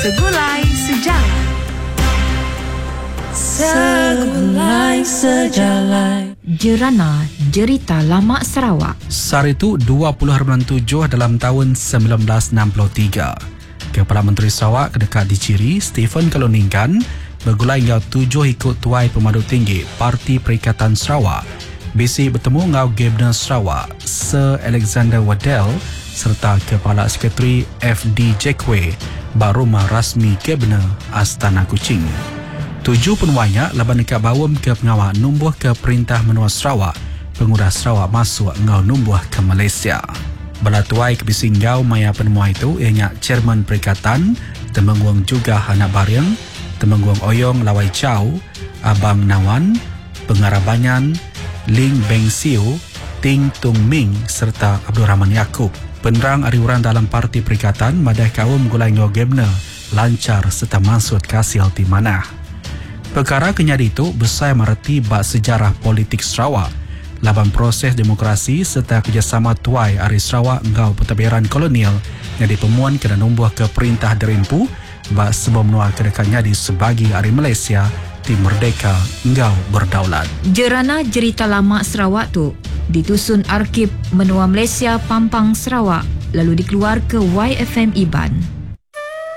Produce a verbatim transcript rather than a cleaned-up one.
Segulai Sejarah. Segulai Sejarah. Jerana Jerita Lama Sarawak. Saritu dua puluh hari bulan tujuh dalam tahun sembilan belas enam puluh tiga. Kepala Menteri Sarawak kedekat diciri Stephen Kaloningkan bergulai hingga tujuh ikut tuai pemadu tinggi Parti Perikatan Sarawak. Bisi bertemu ngau Gubernur Sarawak Sir Alexander Waddell serta Kepala Sekretari F D Jackway barumah rasmi Gubernur Astana Kuching. Tujuh penuainya laban dekat bawam ke pengawal numbuh ke Perintah Menua Sarawak, pengurus Sarawak masuk ngau numbuh ke Malaysia. Belatuai ke bisinggau maya penemua itu ianya Chairman Perikatan, Temenggung juga Anak Baryang, Temenggung Oyong Lawai Chow, Abang Nawan, Pengarah Banyan, Ling Beng Siu, Ting Tung Ming serta Abdul Rahman Yaakob. Penerang ariuran dalam Parti Perikatan madai kaum gulai ngau Gubernur lancar serta maksud kasil di mana. Perkara kenyadi itu besar mereti bak sejarah politik Sarawak, laban proses demokrasi serta kerjasama tuai Ari Sarawak ngau pentadbiran kolonial yang dipemuan kena numbuh ke Perintah Derimpu bak sebab menua kedekatnya di sebagi Ari Malaysia di merdeka ngau berdaulat. Jerana Jerita Lama Sarawak tu ditusun Arkib Menua Malaysia Pampang Sarawak lalu dikeluar ke Y F M Iban.